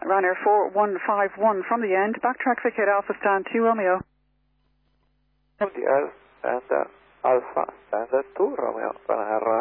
Ryanair 4151 from the end. Backtrack Vicade Alpha stand 2 Romeo. MTR stand Alpha stand 2 Romeo. Ryanair